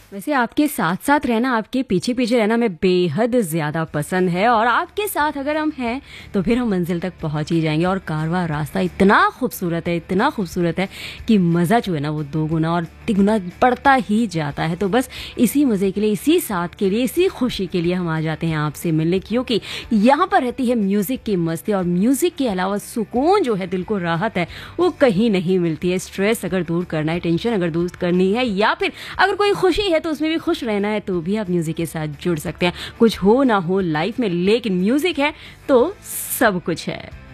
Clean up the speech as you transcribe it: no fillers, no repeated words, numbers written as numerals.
वैसे आपके साथ साथ रहना, आपके पीछे पीछे रहना हमें बेहद ज़्यादा पसंद है, और आपके साथ अगर हम हैं तो फिर हम मंजिल तक पहुंच ही जाएंगे। और कारवां रास्ता इतना खूबसूरत है, इतना खूबसूरत है कि मज़ा जो है ना वो दो गुना और तिगुना बढ़ता ही जाता है। तो बस इसी मज़े के लिए, इसी साथ के लिए, इसी खुशी के लिए हम आ जाते हैं आपसे मिलने, क्योंकि यहाँ पर रहती है म्यूज़िक की मस्ती, और म्यूज़िक के अलावा सुकून जो है, दिल को राहत है, वो कहीं नहीं मिलती है। स्ट्रेस अगर दूर करना है, टेंशन अगर दूर करनी है, या फिर अगर कोई खुशी है तो उसमें भी खुश रहना है, तो भी आप म्यूजिक के साथ जुड़ सकते हैं। कुछ हो ना हो लाइफ में, लेकिन म्यूजिक है तो सब कुछ है।